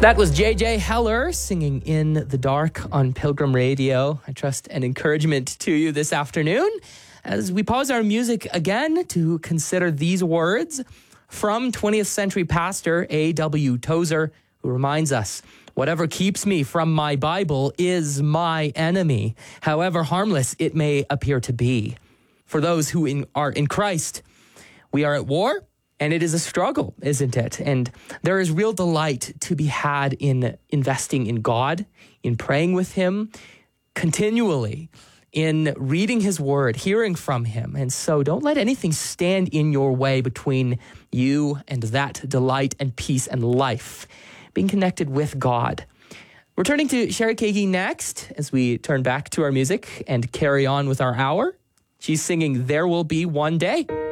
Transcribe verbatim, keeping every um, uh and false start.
That was J J Heller singing In the Dark on Pilgrim Radio. I trust an encouragement to you this afternoon as we pause our music again to consider these words from twentieth century pastor A W Tozer, who reminds us, whatever keeps me from my Bible is my enemy, however harmless it may appear to be. For those who in, are in Christ, we are at war. And it is a struggle, isn't it? And there is real delight to be had in investing in God, in praying with him continually, in reading his word, hearing from him. And so don't let anything stand in your way between you and that delight and peace and life, being connected with God. We're turning to Sherry Kagi next as we turn back to our music and carry on with our hour. She's singing There Will Be One Day.